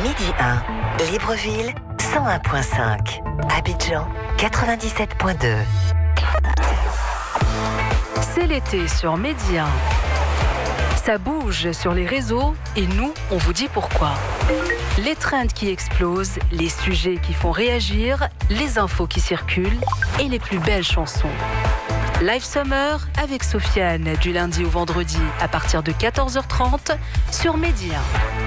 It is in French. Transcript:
Midi 1, Libreville, 101.5. Abidjan, 97.2. C'est l'été sur Midi 1. Ça bouge sur les réseaux et nous, on vous dit pourquoi. Les trends qui explosent, les sujets qui font réagir, les infos qui circulent et les plus belles chansons. Live Summer avec Sofiane du lundi au vendredi à partir de 14h30 sur Midi 1.